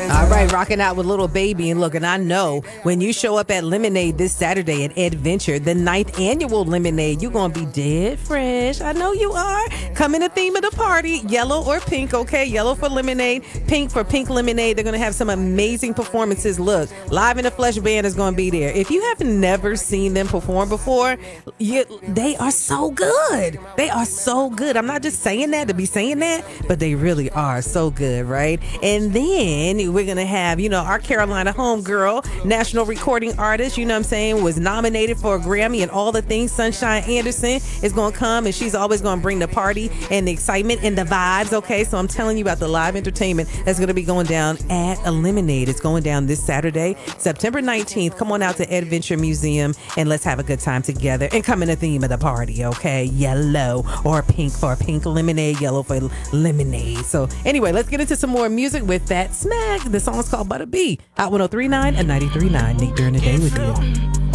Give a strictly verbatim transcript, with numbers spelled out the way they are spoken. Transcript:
All right, rocking out with Little Baby. And look, and I know when you show up at Lemonade this Saturday at Adventure, the ninth annual Lemonade, you're going to be dead fresh. I know you are. Come in the theme of the party, yellow or pink, okay? Yellow for Lemonade, pink for Pink Lemonade. They're going to have some amazing performances. Look, Live in the Flesh Band is going to be there. If you have never seen them perform before, you, they are so good. They are so good. I'm not just saying that to be saying that, but they really are so good, right? And then we're going to have, you know, our Carolina homegirl, national recording artist, you know what I'm saying, was nominated for a Grammy and all the things. Sunshine Anderson is going to come, and she's always going to bring the party and the excitement and the vibes, okay? So I'm telling you about the live entertainment that's going to be going down at a Lemonade. It's going down this Saturday, September nineteenth. Come on out to Adventure Museum and let's have a good time together and come in the theme of the party, okay? Yellow or pink for Pink Lemonade, yellow for Lemonade. So anyway, let's get into some more music with That Smack. The song's called Butter B. Out one oh three point nine and ninety-three point nine. Nick during the day with you.